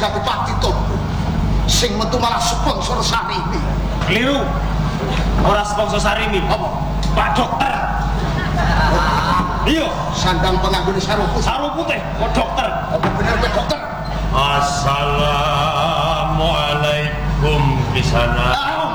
Kanjeng Adipati Topo sing metu malah sponsor Sarimi. Keliru. Ora sponsor Sarimi. Apa? Pak Dokter. Iya, sandang penganggone sarung putih. Kok dokter? Apa bener Pak Dokter? Assalamualaikum kisana.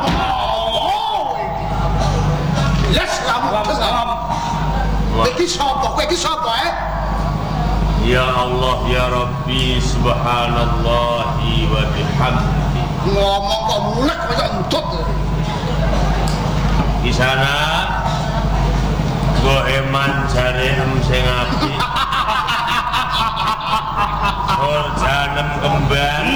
Yes, salam. Kowe iki sapa Ya Allah ya Rabbi subhanallahi wa bihamdi. Ngomong kok mulek kaya entut. Di sana goeman jare sing apik. Sorjanem kembang.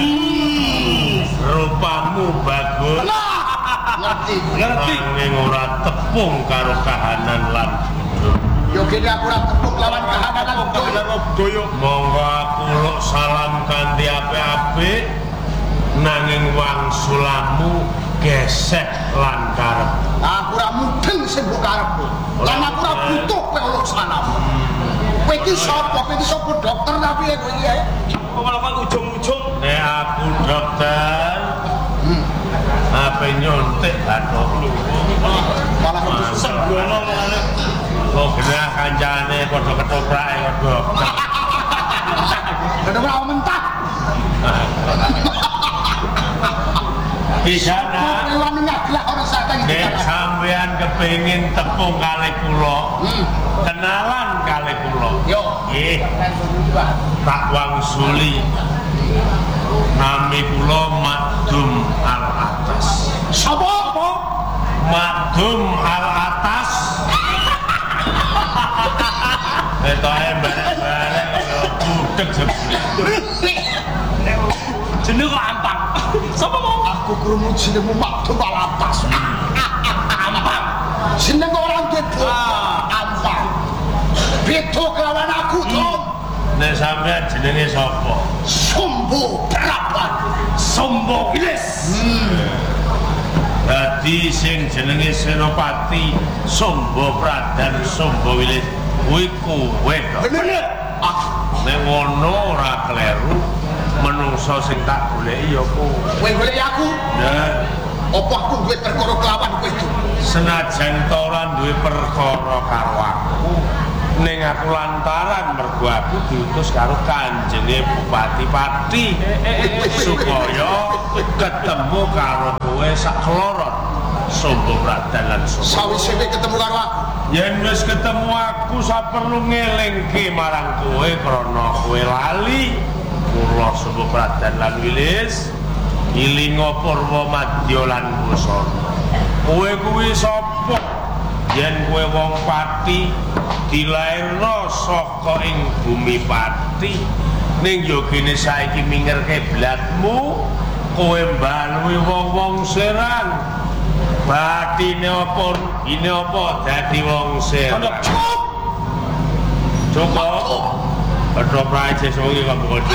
Rupamu bagus. Ngerti. Nanging ora tepung karo kahanan lan Yo kene aku ora tepung lawan kahanan doyo. Monggo aku luk salam kanthi apik-apik nanging wangsulamu gesek lan karep. Aku ora mudeng sing mbok karepku. Lan aku ora butuh kowe luk salam. Kowe iki sapa? Kowe iki sapa dokter ta piye kowe iki ae? Kok malah ujung-ujung. Nek aku dokter. Apa nyontek bathok lu. Malah Sembrono ngene. Kok genah kancane padha ketoprake kok dokter. Kenapa mentah? Bisa nak. Kewan nyaglak ora sateng. Nek sampean kepengin tepung kalih kula. Kenalan kalih kula. Yo. Nggih. Tak wangsuli. Nami kula Madum Al Atas. Sapa? Madum Al Atas. Etoke barek-barek budeg jebule. Jeneng kok Ampang. Sapa mau? Aku krungu jenengmu Madum Al Atas. Ampang. Jeneng orang beda. Ampang. Beda kelawan aku, Tom. Nek sampean jenenge sapa? Sombo Praban. Sombo Wilis. Dadi sing jenenge Senopati Sombo Pradan Sombo Wilis kuwi kowe to. Bener. Nek ngono ora kleru menungso sing tak goleki ya kowe. Kowe golek aku? Nah, Apa aku duwe perkara kelawan kowe itu? senajan to ora duwe perkara karo aku, ning aku lantaran mergo aku diutus karo Kanjenge Bupati Pati supaya ketemu karo kowe sak kloron Sombo Pradan lan Sombo. Sawise kowe ketemu karo aku, Yen wis ketemu aku sak perlu ngelingke marang kowe krana kowe lali kula Sombo Pradan lan Wilis ilinga Purwa Madya lan Busana. Kowe kuwi sapa? Yen kowe wong Pati dilairno saka ing bumi Pati ning yogene saiki mingerke blatmu kowe mbalui wong-wong Serang. Batine apa ini apa dadi wong Serang? Cukup. Pedho praje suwi kok bodho.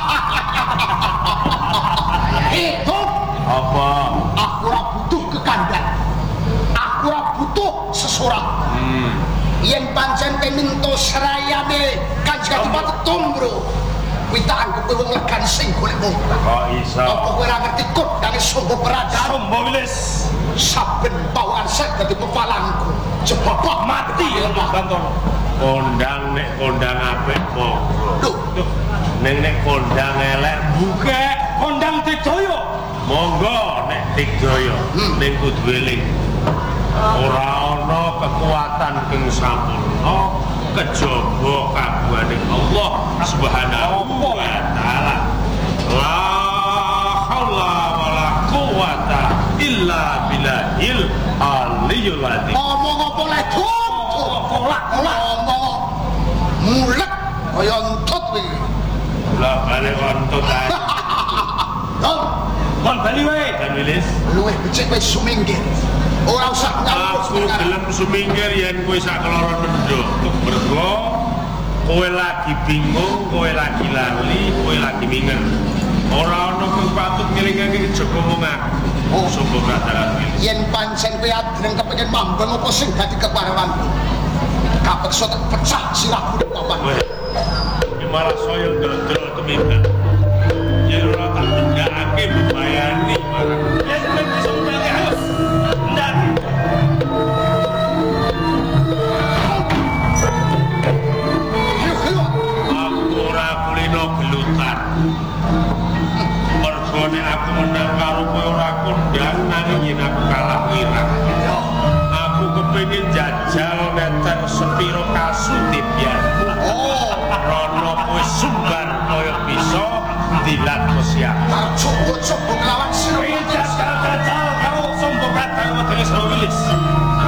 itu Apa? aku ora butuh kekandhan. Aku ora butuh seseorang. Yen pancen peminto serayane Kanjeng Adipati Tombro, kuwi tak anggap kowe wong legan sing golek mung. Kok iso? Apa kowe ora ngerti kodane Sombo Pradan? Sombo Wilis. Saben pawan sek dadi pepalangku. Jebabah mati ya Pak. Bantono. Kondang nek kondang apik monggo. Lho, Nek kondang elek buka. Kondang Digdaya. Monggo nek Digdaya ning kudu eling. Ora ana kekuatan kang sampurna kejaba kagunganing Allah Subhanahu wa taala. La haula wala quwata illa billahil aliyyil azim. ngomong apa lek kolak ngomong mulek kaya entut kuwi. Lah balik ontut ae. Tom, Kon bali wae. Dan Wilis, luwih becik kowe suminggir. Ora usah nyampur aku gelem suminggir yen kowe sak keloron mendho. Mergo kowe lagi bingung, kowe lagi lali, kowe lagi minger. Ora ana kang patut ngelingake kejaba wong aku. Sombo Pradan Wilis. yen pancen kowe adreng kepengin mambeng apa sing dadi keparewanmu. Kapeksa tak pecah sirahmu nek papan. Weh, iki malah saya ndel-ndel kemimpinan. Yen ora tak ndakake bebayani marang. Yen kowe bisa mbeli halus. Ndak. Aku ora kulino gelutan. Mergone aku menang karo kowe ora kondang nanging yen aku kalah wirang. Aku kepengin jajal nenten sepiro kasutipianmu. Rono kowe sumbar kaya bisa dilat kosiak. Coba-coba ngelawan Senopati. Jajal karo sombong kata Wedene Wilis.